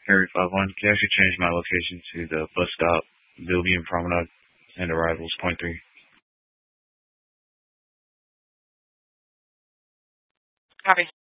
Harry 51. Can you actually change my location to the bus stop, Bilby and Promenade, and arrivals point 3? Copy.